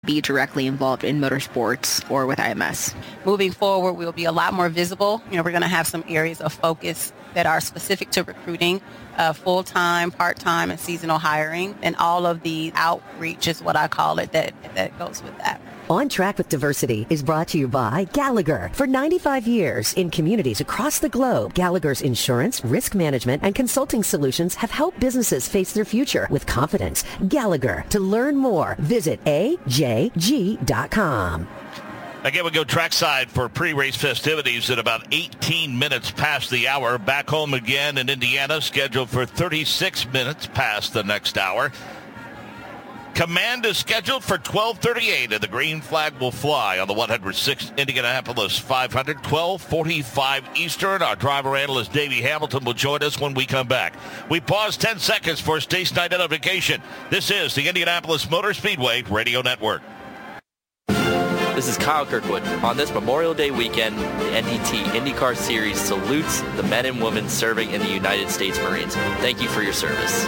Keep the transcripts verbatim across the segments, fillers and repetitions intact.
be directly involved in motorsports or with I M S. Moving forward, we'll be a lot more visible. You know, we're going to have some areas of focus that are specific to recruiting, uh, full-time, part-time, and seasonal hiring, and all of the outreach is what I call it that, that goes with that. On Track with Diversity is brought to you by Gallagher. For ninety-five years in communities across the globe, Gallagher's insurance, risk management, and consulting solutions have helped businesses face their future with confidence. Gallagher. To learn more, visit A J G dot com. Again, we go trackside for pre-race festivities at about eighteen minutes past the hour. Back home again in Indiana, scheduled for thirty-six minutes past the next hour. Command is scheduled for twelve thirty-eight, and the green flag will fly on the one oh six Indianapolis five hundred, twelve forty-five Eastern. Our driver analyst, Davey Hamilton, will join us when we come back. We pause ten seconds for station identification. This is the Indianapolis Motor Speedway Radio Network. This is Kyle Kirkwood. On this Memorial Day weekend, the N D T IndyCar Series salutes the men and women serving in the United States Marines. Thank you for your service.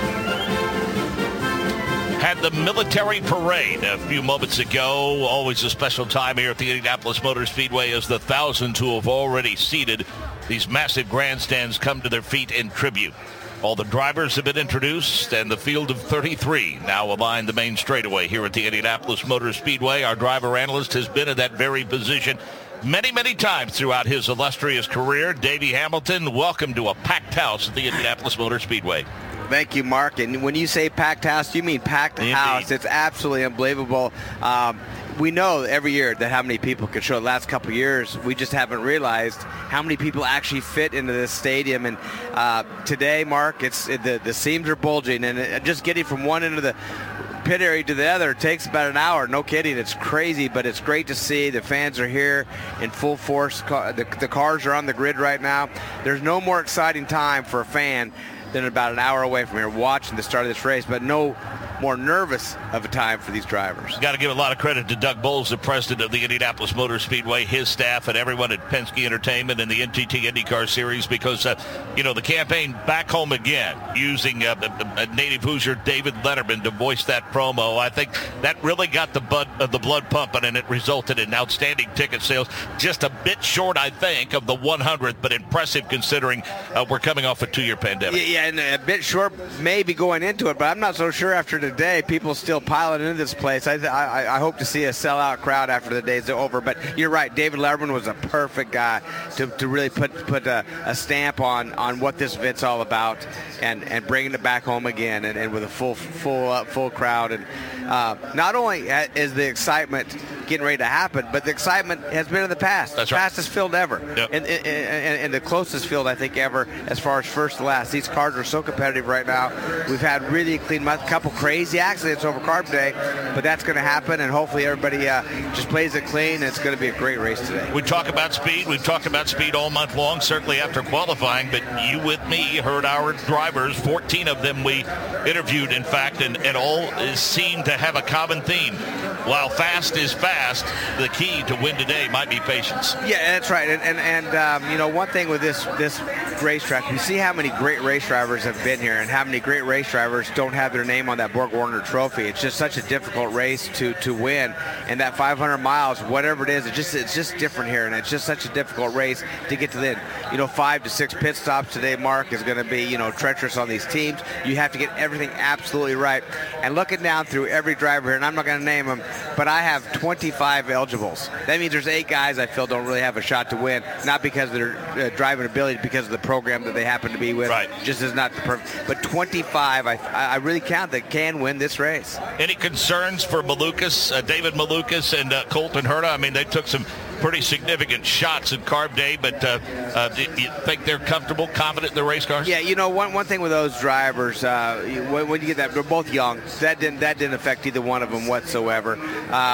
Had the military parade a few moments ago. Always a special time here at the Indianapolis Motor Speedway as the thousands who have already seated these massive grandstands come to their feet in tribute. All the drivers have been introduced, and the field of thirty-three now aligned the main straightaway here at the Indianapolis Motor Speedway. Our driver analyst has been in that very position many, many times throughout his illustrious career. Davey Hamilton, welcome to a packed house at the Indianapolis Motor Speedway. Thank you, Mark. And when you say packed house, you mean packed Indeed. house. It's absolutely unbelievable. Um, we know every year that how many people can show. The last couple of years, we just haven't realized how many people actually fit into this stadium. And uh, today, Mark, it's it, the, the seams are bulging. And it, just getting from one end of the pit area to the other takes about an hour. No kidding. It's crazy, but it's great to see. The fans are here in full force. The, the cars are on the grid right now. There's no more exciting time for a fan than about an hour away from here watching the start of this race, but no more nervous of a time for these drivers. Got to give a lot of credit to Doug Bowles, the president of the Indianapolis Motor Speedway, his staff, and everyone at Penske Entertainment and the N T T IndyCar Series, because, uh, you know, the campaign Back Home Again, using uh, a, a native Hoosier, David Letterman, to voice that promo, I think that really got the, bud, uh, the blood pumping, and it resulted in outstanding ticket sales. Just a bit short, I think, of the one hundredth, but impressive considering uh, we're coming off a two-year pandemic. Yeah, yeah, and a bit short maybe going into it, but I'm not so sure after today. People still piling into this place. I, I, I hope to see a sellout crowd after the day's over. But you're right. David Letterman was a perfect guy to, to really put put a, a stamp on, on what this event's all about, and, and bringing it back home again, and, and with a full full uh, full crowd. And uh, not only is the excitement getting ready to happen, but the excitement has been in the past. That's right. Fastest field ever, yep. and, and, and, and the closest field I think ever as far as first to last. These cars are so competitive right now. We've had really clean, a couple crazy accidents over carb day, but that's going to happen, and hopefully everybody uh, just plays it clean, and it's going to be a great race today. We talk about speed. We've talked about speed all month long, certainly after qualifying, but you with me heard our drivers, fourteen of them we interviewed, in fact, and, and all seem to have a common theme. While fast is fast, the key to win today might be patience. Yeah, that's right. And, and, and um, you know, one thing with this, this racetrack, we see how many great race drivers have been here and how many great race drivers don't have their name on that Borg Warner trophy. It's just such a difficult race to, to win. And that five hundred miles, whatever it is, it just it's just different here. And it's just such a difficult race to get to the end. You know, five to six pit stops today, Mark, is going to be, you know, treacherous on these teams. You have to get everything absolutely right. And looking down through every driver here, and I'm not going to name them, but I have twenty-five eligibles. That means there's eight guys I feel don't really have a shot to win, not because of their uh, driving ability, because of the program that they happen to be with. Right. Just is not the perfect. But twenty-five, I, I really count that can win this race. Any concerns for Malukas, uh, David Malukas and uh, Colton Herta? I mean, they took some pretty significant shots in carb day, but uh, uh, do you think they're comfortable, confident in the race cars? Yeah, you know, one one thing with those drivers, uh, when, when you get that, they're both young. That didn't that didn't affect either one of them whatsoever. Uh,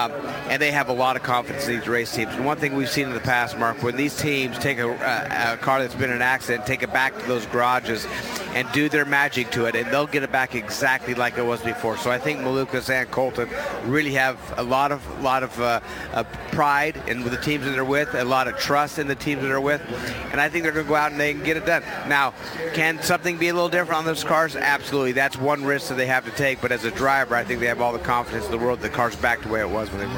and they have a lot of confidence in these race teams. And one thing we've seen in the past, Mark, when these teams take a, a, a car that's been in an accident, take it back to those garages and do their magic to it, and they'll get it back exactly like it was before. So I think Malukas and Colton really have a lot of lot of uh, uh, pride in the teams that they're with, a lot of trust in the teams that they're with, and I think they're going to go out and they can get it done. Now, can something be a little different on those cars? Absolutely. That's one risk that they have to take, but as a driver, I think they have all the confidence in the world that the car's back the way it was when they were.